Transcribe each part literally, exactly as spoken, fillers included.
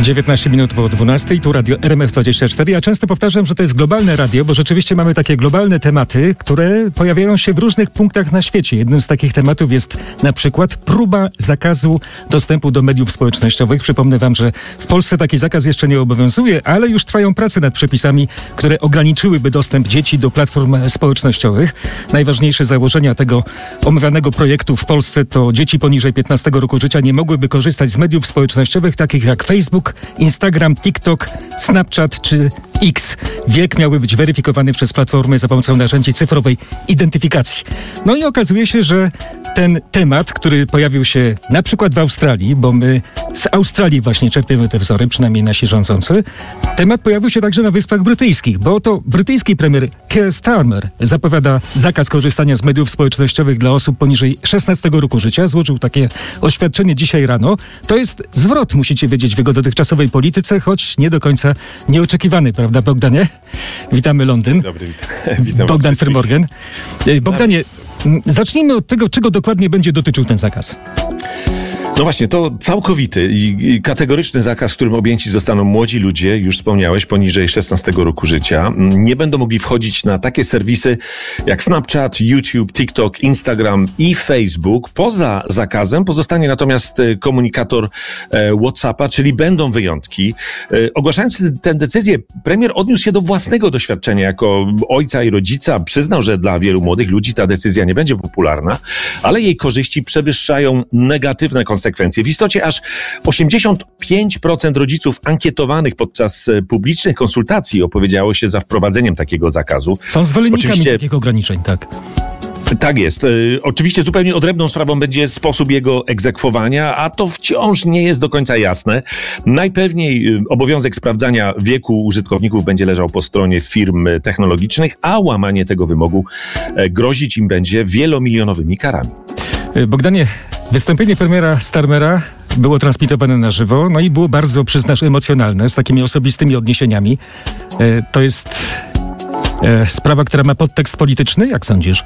dziewiętnaście minut po dwunastej, tu radio R M F dwadzieścia cztery. Ja często powtarzam, że to jest globalne radio, bo rzeczywiście mamy takie globalne tematy, które pojawiają się w różnych punktach na świecie. Jednym z takich tematów jest na przykład próba zakazu dostępu do mediów społecznościowych. Przypomnę wam, że w Polsce taki zakaz jeszcze nie obowiązuje, ale już trwają prace nad przepisami, które ograniczyłyby dostęp dzieci do platform społecznościowych. Najważniejsze założenia tego omawianego projektu w Polsce to dzieci poniżej piętnastego roku życia nie mogłyby korzystać z mediów społecznościowych takich jak Facebook, Instagram, TikTok, Snapchat czy X. Wiek miałby być weryfikowany przez platformy za pomocą narzędzi cyfrowej identyfikacji. No i okazuje się, że ten temat, który pojawił się na przykład w Australii, bo my z Australii właśnie czerpiemy te wzory, przynajmniej nasi rządzący, temat pojawił się także na Wyspach Brytyjskich, bo oto brytyjski premier Keir Starmer zapowiada zakaz korzystania z mediów społecznościowych dla osób poniżej szesnastego roku życia. Złożył takie oświadczenie dzisiaj rano. To jest zwrot, musicie wiedzieć, w jego dotychczasowej polityce, choć nie do końca nieoczekiwany, prawda, Bogdanie? Witamy Londyn. Dobry, witam. witam Bogdan Fermorgen. Bogdanie, zacznijmy od tego, czego dokładnie będzie dotyczył ten zakaz. No właśnie, to całkowity i kategoryczny zakaz, którym objęci zostaną młodzi ludzie, już wspomniałeś, poniżej szesnastego roku życia. Nie będą mogli wchodzić na takie serwisy jak Snapchat, YouTube, TikTok, Instagram i Facebook. Poza zakazem pozostanie natomiast komunikator WhatsAppa, czyli będą wyjątki. Ogłaszając tę decyzję, premier odniósł się do własnego doświadczenia jako ojca i rodzica. Przyznał, że dla wielu młodych ludzi ta decyzja nie będzie popularna, ale jej korzyści przewyższają negatywne konsekwencje. W istocie aż osiemdziesiąt pięć procent rodziców ankietowanych podczas publicznych konsultacji opowiedziało się za wprowadzeniem takiego zakazu. Są zwolennikami Oczywiście... takich ograniczeń, tak. Tak jest. Oczywiście zupełnie odrębną sprawą będzie sposób jego egzekwowania, a to wciąż nie jest do końca jasne. Najpewniej obowiązek sprawdzania wieku użytkowników będzie leżał po stronie firm technologicznych, a łamanie tego wymogu grozić im będzie wielomilionowymi karami. Bogdanie, wystąpienie premiera Starmera było transmitowane na żywo, no i było bardzo, przyznasz, emocjonalne, z takimi osobistymi odniesieniami. E, to jest e, sprawa, która ma podtekst polityczny, jak sądzisz?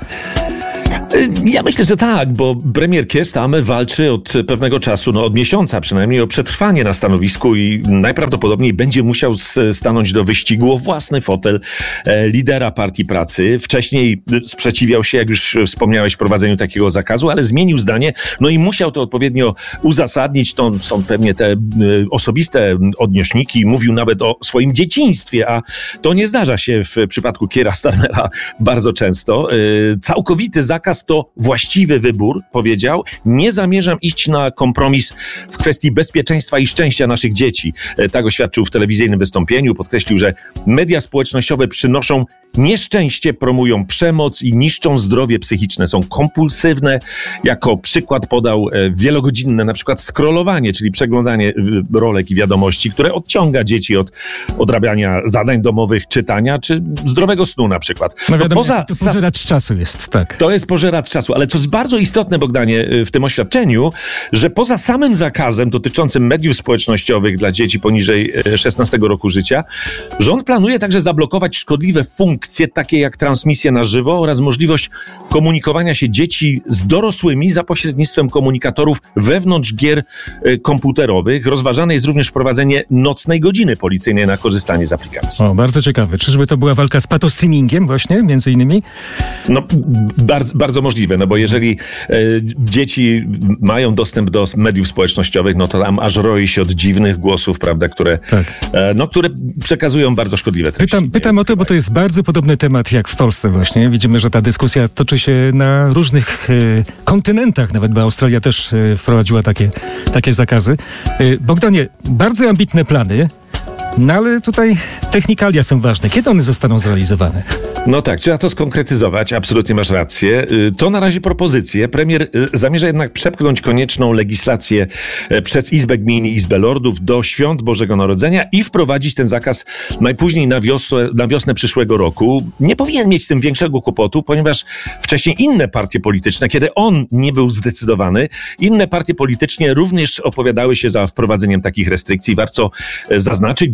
Ja myślę, że tak, bo premier Keir Starmer walczy od pewnego czasu, no od miesiąca przynajmniej, o przetrwanie na stanowisku i najprawdopodobniej będzie musiał stanąć do wyścigu o własny fotel lidera Partii Pracy. Wcześniej sprzeciwiał się, jak już wspomniałeś, prowadzeniu takiego zakazu, ale zmienił zdanie, no i musiał to odpowiednio uzasadnić, to są pewnie te osobiste odnośniki, mówił nawet o swoim dzieciństwie, a to nie zdarza się w przypadku Keira Starmera bardzo często. Całkowity zakaz to właściwy wybór, powiedział. Nie zamierzam iść na kompromis w kwestii bezpieczeństwa i szczęścia naszych dzieci. Tak oświadczył w telewizyjnym wystąpieniu. Podkreślił, że media społecznościowe przynoszą nieszczęście, promują przemoc i niszczą zdrowie psychiczne. Są kompulsywne. Jako przykład podał wielogodzinne na przykład scrollowanie, czyli przeglądanie rolek i wiadomości, które odciąga dzieci od odrabiania zadań domowych, czytania czy zdrowego snu na przykład. No wiadomo, poza... to pożeracz czasu jest, tak. To jest pożeracz czasu, ale co jest bardzo istotne, Bogdanie, w tym oświadczeniu, że poza samym zakazem dotyczącym mediów społecznościowych dla dzieci poniżej szesnastego roku życia, rząd planuje także zablokować szkodliwe funkcje, takie jak transmisje na żywo oraz możliwość komunikowania się dzieci z dorosłymi za pośrednictwem komunikatorów wewnątrz gier komputerowych. Rozważane jest również wprowadzenie nocnej godziny policyjnej na korzystanie z aplikacji. O, bardzo ciekawe. Czyżby to była walka z patostreamingiem właśnie, między innymi? No, bardzo, bardzo możliwe, no bo jeżeli e, dzieci mają dostęp do mediów społecznościowych, no to tam aż roi się od dziwnych głosów, prawda, które, tak. e, no, które przekazują bardzo szkodliwe treści. Pytam, pytam o to, bo to jest bardzo podobny temat jak w Polsce właśnie. Widzimy, że ta dyskusja toczy się na różnych e, kontynentach, nawet bo Australia też e, wprowadziła takie, takie zakazy. E, Bogdanie, bardzo ambitne plany, no ale tutaj technikalia są ważne. Kiedy one zostaną zrealizowane? No tak, trzeba to skonkretyzować, absolutnie masz rację. To na razie propozycje. Premier zamierza jednak przepchnąć konieczną legislację przez Izbę Gmin i Izbę Lordów do świąt Bożego Narodzenia i wprowadzić ten zakaz najpóźniej na wiosnę, na wiosnę przyszłego roku. Nie powinien mieć z tym większego kłopotu, ponieważ wcześniej inne partie polityczne, kiedy on nie był zdecydowany, inne partie politycznie również opowiadały się za wprowadzeniem takich restrykcji. Warto zaznaczyć,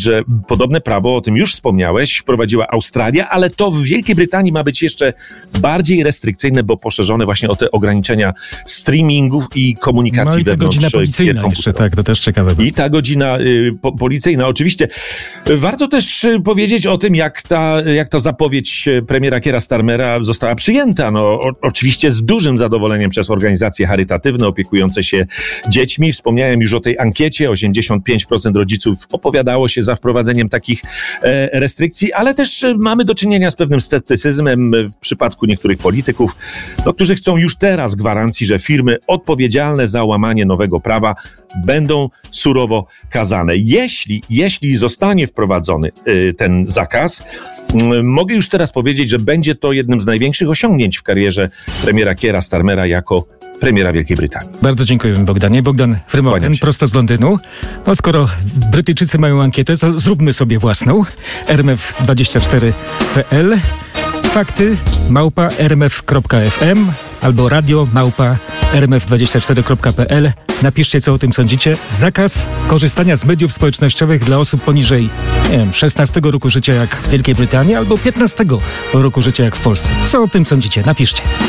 że podobne prawo, o tym już wspomniałeś, wprowadziła Australia, ale to w Wielkiej Brytanii ma być jeszcze bardziej restrykcyjne, bo poszerzone właśnie o te ograniczenia streamingów i komunikacji no i ta wewnątrz godzina policyjna jeszcze, tak, to też ciekawe. I ta godzina y, po, policyjna, oczywiście. Warto też y, powiedzieć o tym, jak ta, jak ta zapowiedź premiera Keira Starmera została przyjęta. No, o, oczywiście z dużym zadowoleniem przez organizacje charytatywne opiekujące się dziećmi. Wspomniałem już o tej ankiecie. osiemdziesiąt pięć procent rodziców opowiadało się za wprowadzeniem takich e, restrykcji, ale też e, mamy do czynienia z pewnym sceptycyzmem w przypadku niektórych polityków, no, którzy chcą już teraz gwarancji, że firmy odpowiedzialne za łamanie nowego prawa będą surowo kazane. Jeśli, jeśli zostanie wprowadzony y, ten zakaz, y, mogę już teraz powiedzieć, że będzie to jednym z największych osiągnięć w karierze premiera Keira Starmera jako premiera Wielkiej Brytanii. Bardzo dziękuję, Bogdanie. Bogdan Frymochen, prosto z Londynu. No skoro Brytyjczycy mają ankietę, to zróbmy sobie własną. r m f dwadzieścia cztery kropka p l Fakty małpa r m f kropka f m albo radio małpa r m f dwadzieścia cztery kropka p l. Napiszcie, co o tym sądzicie. Zakaz korzystania z mediów społecznościowych dla osób poniżej, nie wiem, szesnastego roku życia jak w Wielkiej Brytanii albo piętnastego roku życia jak w Polsce. Co o tym sądzicie? Napiszcie.